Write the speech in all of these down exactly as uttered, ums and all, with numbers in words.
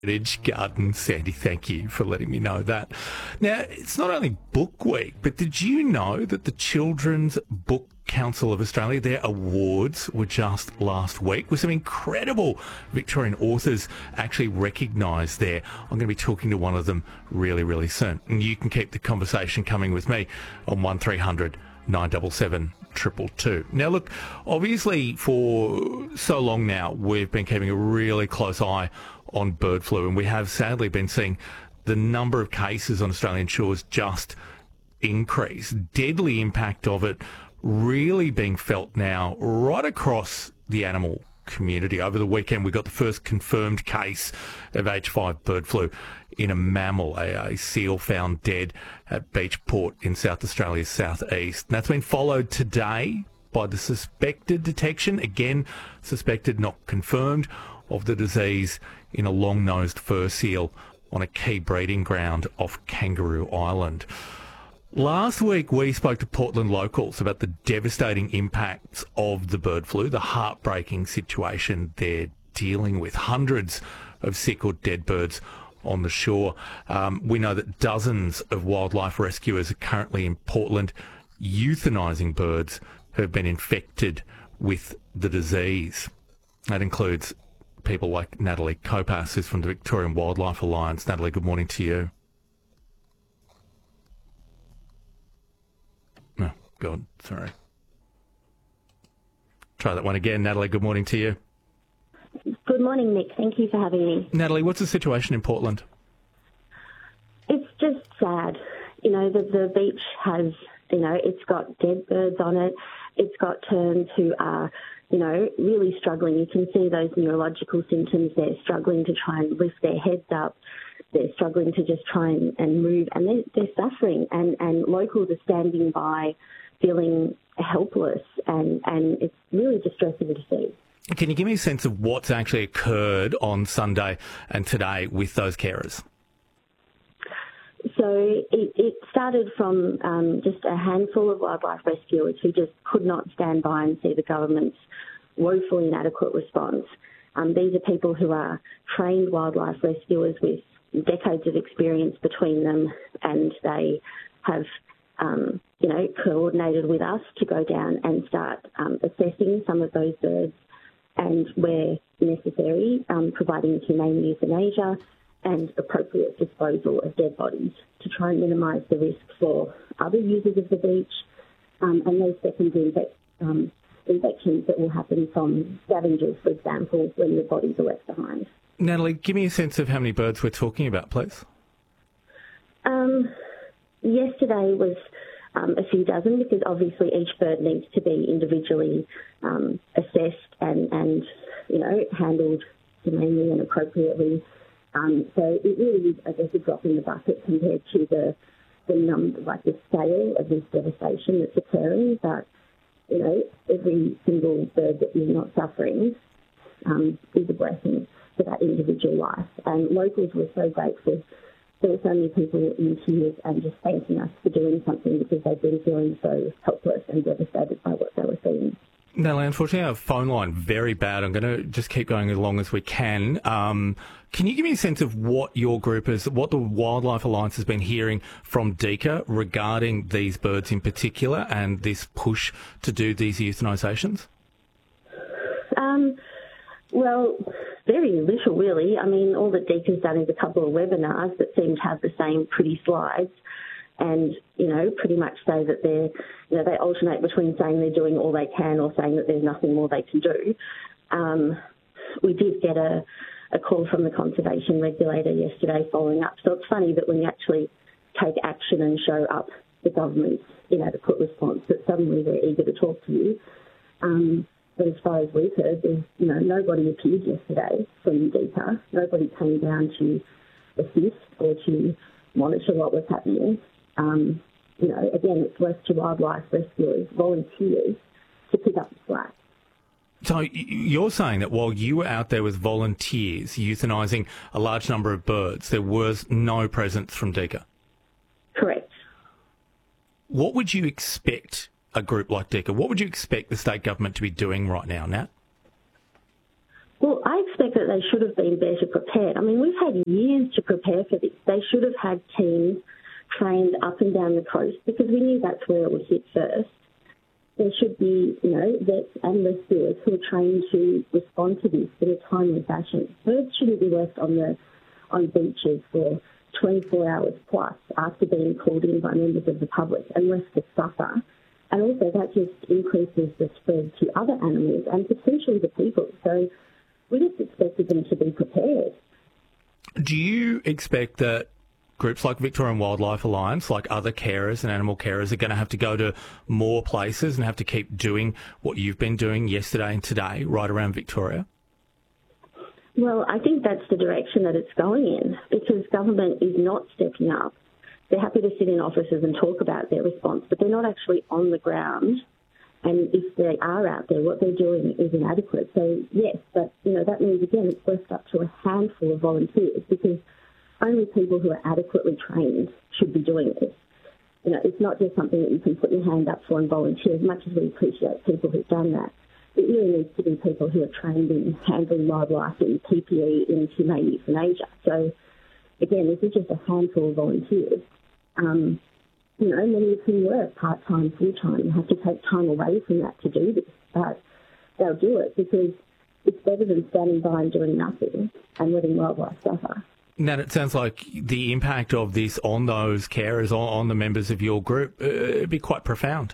Heritage Garden. Sandy, thank you for letting me know that. Now, it's not only Book Week, but did you know that the Children's Book Council of Australia, their awards were just last week with some incredible Victorian authors actually recognised there. I'm going to be talking to one of them really, really soon. And you can keep the conversation coming with me on one three hundred nine seven seven two two two. Now, look, obviously for so long now, we've been keeping a really close eye on bird flu, and we have sadly been seeing the number of cases on Australian shores just increase. Deadly impact of it really being felt now right across the animal community. Over the weekend, we got the first confirmed case of H five bird flu in a mammal, a, a seal found dead at Beachport in South Australia's southeast. And that's been followed today by the suspected detection, again, suspected, not confirmed, of the disease in a long-nosed fur seal on a key breeding ground off Kangaroo Island. Last week, we spoke to Portland locals about the devastating impacts of the bird flu, the heartbreaking situation they're dealing with. Hundreds of sick or dead birds on the shore. Um, we know that dozens of wildlife rescuers are currently in Portland euthanising birds who have been infected with the disease. That includes people like Natalie Kopas, who's from the Victorian Wildlife Alliance. Natalie, good morning to you. Oh, God, sorry. Try that one again. Natalie, good morning to you. Good morning, Nick. Thank you for having me. Natalie, what's the situation in Portland? It's just sad. You know, the, the beach has, you know, it's got dead birds on it. It's got terns who are, you know, really struggling. You can see those neurological symptoms. They're struggling to try and lift their heads up. They're struggling to just try and, and move, and they're, they're suffering. And, and locals are standing by feeling helpless, and, and it's really distressing to see. Can you give me a sense of what's actually occurred on Sunday and today with those carers? So it, it started from um, just a handful of wildlife rescuers who just could not stand by and see the government's woefully inadequate response. Um, these are people who are trained wildlife rescuers with decades of experience between them, and they have, um, you know, coordinated with us to go down and start um, assessing some of those birds, and where necessary, um, providing humane euthanasia and appropriate disposal of dead bodies to try and minimise the risk for other users of the beach um, and those secondary infec- um, infections that will happen from scavengers, for example, when the bodies are left behind. Natalie, give me a sense of how many birds we're talking about, please. Um, yesterday was um, a few dozen, because obviously each bird needs to be individually um, assessed and, and, you know, handled humanely and appropriately. Um, so it really is, I guess, a drop in the bucket compared to the the number, like the scale of this devastation that's occurring. But, you know, every single bird that is not suffering um, is a blessing for that individual life. And locals were so grateful. There were so many people in tears and just thanking us for doing something, because they've been feeling so helpless and devastated by what they were seeing. Natalie, unfortunately, our phone line very bad. I'm going to just keep going as long as we can. Um, can you give me a sense of what your group is, what the Wildlife Alliance has been hearing from DECA regarding these birds in particular and this push to do these euthanisations? Um, well, very little, really. I mean, all that DECA's done is a couple of webinars that seem to have the same pretty slides, and, you know, pretty much say that they're, you know, they alternate between saying they're doing all they can or saying that there's nothing more they can do. Um, we did get a, a call from the conservation regulator yesterday following up. So it's funny that when you actually take action and show up the government's inadequate response, that suddenly they're eager to talk to you. Um, but as far as we've heard, there's, you know, nobody appeared yesterday from DECA. Nobody came down to assist or to monitor what was happening. Um, you know, again, it's left to wildlife rescuers, volunteers, to pick up the slack. So you're saying that while you were out there with volunteers euthanising a large number of birds, there was no presence from DECA? Correct. What would you expect a group like DECA, what would you expect the state government to be doing right now, Nat? Well, I expect that they should have been better prepared. I mean, we've had years to prepare for this. They should have had teams trained up and down the coast because we knew that's where it would hit first. There should be, you know, vets and rescuers who are trained to respond to this in a timely fashion. Birds shouldn't be left on the on beaches for twenty-four hours plus after being called in by members of the public and left to suffer. And also that just increases the spread to other animals and potentially the people. So we just expected them to be prepared. Do you expect that groups like Victorian Wildlife Alliance, like other carers and animal carers, are going to have to go to more places and have to keep doing what you've been doing yesterday and today right around Victoria? Well, I think that's the direction that it's going in because government is not stepping up. They're happy to sit in offices and talk about their response, but they're not actually on the ground. And if they are out there, what they're doing is inadequate. So, yes, but, you know, that means, again, it's left up to a handful of volunteers because only people who are adequately trained should be doing this. You know, it's not just something that you can put your hand up for and volunteer, as much as we appreciate people who've done that. It really needs to be people who are trained in handling wildlife, in P P E, in humane euthanasia. So, again, this is just a handful of volunteers. Um, you know, many of whom work part-time, full-time, and have to take time away from that to do this. But they'll do it because it's better than standing by and doing nothing and letting wildlife suffer. Now, it sounds like the impact of this on those carers, on, on the members of your group, uh, it'd be quite profound.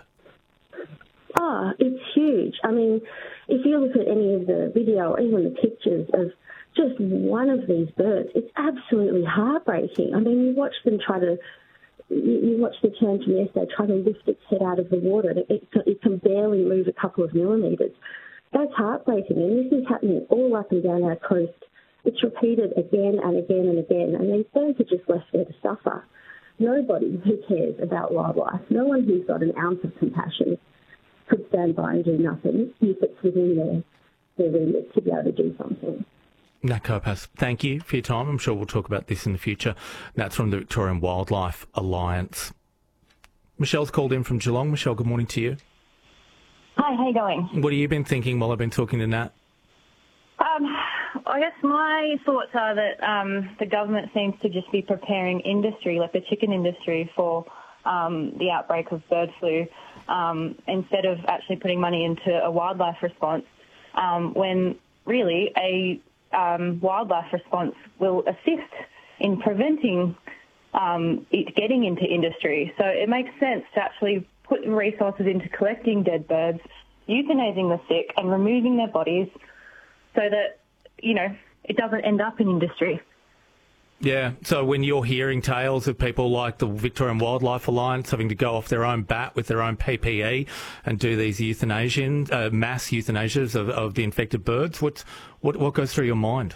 Oh, it's huge. I mean, if you look at any of the video or even the pictures of just one of these birds, it's absolutely heartbreaking. I mean, you watch them try to, you, you watch the terns from yesterday try to lift its head out of the water. It, it, it can barely move a couple of millimetres. That's heartbreaking, and this is happening all up and down our coast. It's repeated again and again and again, and these birds are just left there to suffer. Nobody who cares about wildlife, no one who's got an ounce of compassion could stand by and do nothing if it's within their, their remit to be able to do something. Nat Kopas, thank you for your time. I'm sure we'll talk about this in the future. That's from the Victorian Wildlife Alliance. Michelle's called in from Geelong. Michelle, good morning to you. Hi, how you going? What have you been thinking while I've been talking to Nat? Um, I guess my thoughts are that um, the government seems to just be preparing industry, like the chicken industry, for um, the outbreak of bird flu, um, instead of actually putting money into a wildlife response, um, when really a um, wildlife response will assist in preventing um, it getting into industry. So it makes sense to actually put resources into collecting dead birds, euthanizing the sick and removing their bodies so that, you know, it doesn't end up in industry. Yeah, so when you're hearing tales of people like the Victorian Wildlife Alliance having to go off their own bat with their own P P E and do these euthanasian, uh, mass euthanasias of, of the infected birds, what's, what, what goes through your mind?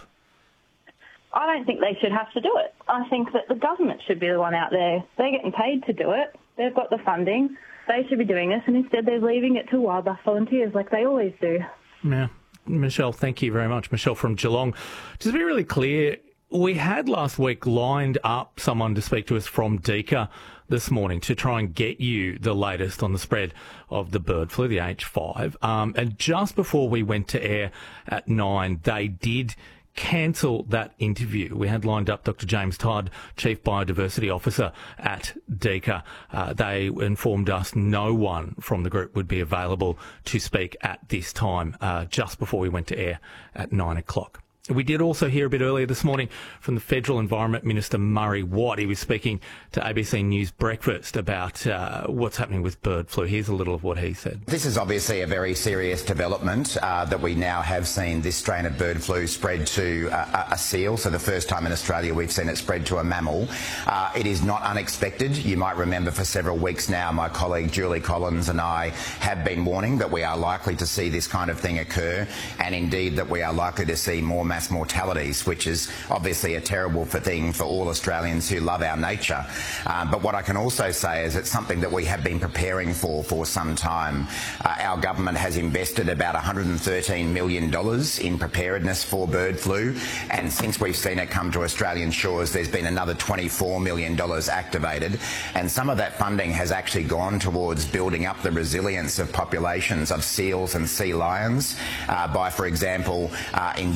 I don't think they should have to do it. I think that the government should be the one out there. They're getting paid to do it. They've got the funding. They should be doing this, and instead they're leaving it to wildlife volunteers like they always do. Yeah. Michelle, thank you very much. Michelle from Geelong. Just to be really clear, we had last week lined up someone to speak to us from DECA this morning to try and get you the latest on the spread of the bird flu, the H five. Um, and just before we went to air at nine, they did cancel that interview. We had lined up Doctor James Todd, Chief Biodiversity Officer at DECA. Uh, they informed us no one from the group would be available to speak at this time, uh, just before we went to air at nine o'clock. We did also hear a bit earlier this morning from the Federal Environment Minister Murray Watt. He was speaking to A B C News Breakfast about uh, what's happening with bird flu. Here's a little of what he said. This is obviously a very serious development uh, that we now have seen this strain of bird flu spread to uh, a seal. So the first time in Australia we've seen it spread to a mammal. Uh, it is not unexpected. You might remember for several weeks now my colleague Julie Collins and I have been warning that we are likely to see this kind of thing occur, and indeed that we are likely to see more mass mortalities, which is obviously a terrible thing for all Australians who love our nature. Um, but what I can also say is it's something that we have been preparing for for some time. Uh, our government has invested about one hundred thirteen million dollars in preparedness for bird flu, and since we've seen it come to Australian shores, there's been another twenty-four million dollars activated, and some of that funding has actually gone towards building up the resilience of populations of seals and sea lions uh, by, for example, uh, injecting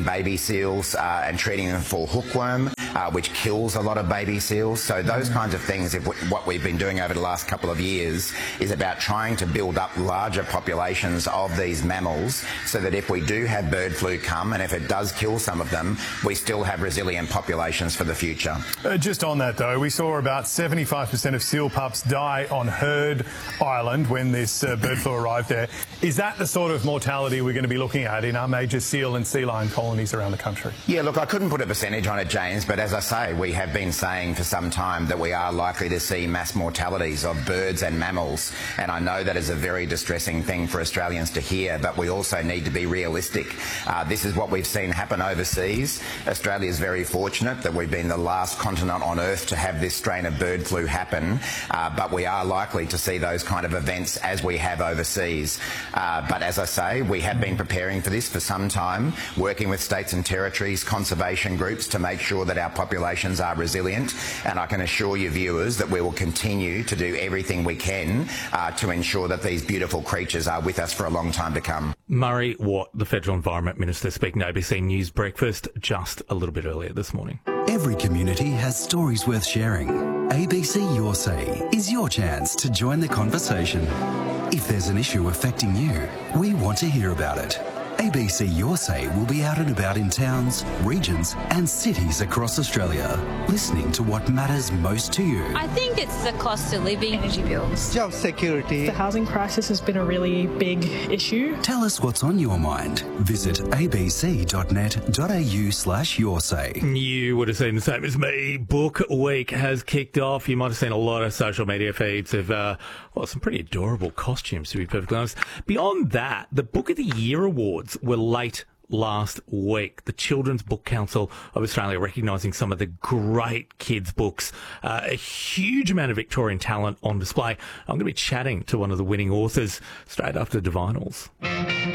baby seals uh, and treating them for hookworm, uh, which kills a lot of baby seals. So those kinds of things, if w- what we've been doing over the last couple of years is about trying to build up larger populations of these mammals so that if we do have bird flu come and if it does kill some of them, we still have resilient populations for the future. Uh, just on that though, we saw about seventy-five percent of seal pups die on Heard Island when this uh, bird flu arrived there. Is that the sort of mortality we're going to be looking at in our major seal and sea lion colonies around the country? Yeah, look, I couldn't put a percentage on it, James, but as I say, we have been saying for some time that we are likely to see mass mortalities of birds and mammals, and I know that is a very distressing thing for Australians to hear, but we also need to be realistic. Uh, this is what we've seen happen overseas. Australia is very fortunate that we've been the last continent on Earth to have this strain of bird flu happen, uh, but we are likely to see those kind of events as we have overseas. Uh, but as I say, we have been preparing for this for some time, working with states and territories, conservation groups to make sure that our populations are resilient, and I can assure you viewers that we will continue to do everything we can uh, to ensure that these beautiful creatures are with us for a long time to come. Murray Watt, the Federal Environment Minister, speaking to A B C News Breakfast just a little bit earlier this morning. Every community has stories worth sharing. A B C Your Say is your chance to join the conversation. If there's an issue affecting you, we want to hear about it. A B C Your Say will be out and about in towns, regions and cities across Australia, listening to what matters most to you. I think it's the cost of living, energy bills, job security. The housing crisis has been a really big issue. Tell us what's on your mind. Visit abc.net.au slash your say. You would have seen the same as me. Book Week has kicked off. You might have seen a lot of social media feeds of, uh, well, some pretty adorable costumes, to be perfectly honest. Beyond that, the Book of the Year Awards were late last week. The Children's Book Council of Australia recognising some of the great kids' books. Uh, a huge amount of Victorian talent on display. I'm going to be chatting to one of the winning authors straight after Divinals.